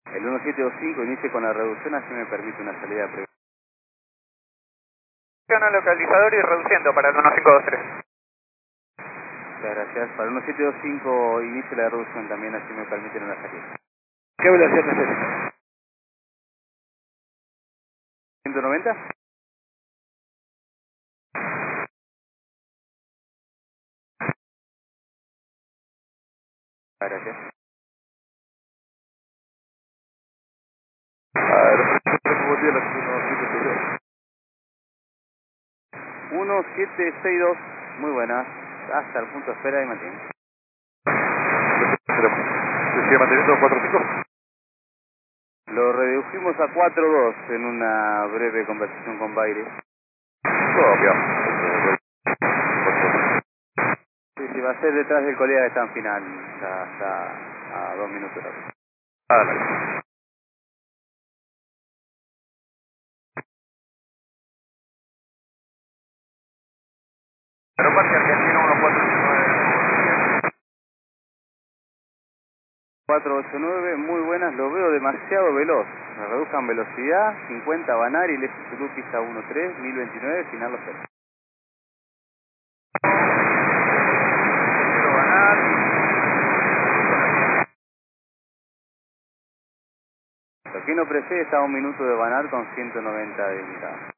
El 1725 inicie con la reducción, así me permite una salida previa. Localizador y reduciendo para el 1523. Muchas gracias. Para el 1725 inicie la reducción también, así me permiten una salida. ¿Qué velocidad necesita? 190. Gracias. A ver, buen día, la 1762, muy buena. Hasta el punto de espera y mantiene. ¿Se sigue manteniendo 4-5? Lo redujimos a 4-2 en una breve conversación con Baire. Copia. Sí, sí, va a ser detrás del colega que está en final. Está a 2 minutos. Dale. Aeroparque Argentina 1419. 489, muy buenas, lo veo demasiado veloz. Reduzcan velocidad, 50 Banar y Lexus Zulu pista 13, 1029, final los 0. Quiero ganar. Lo que no precede está a 1 minuto de Banar con 190 de unidad.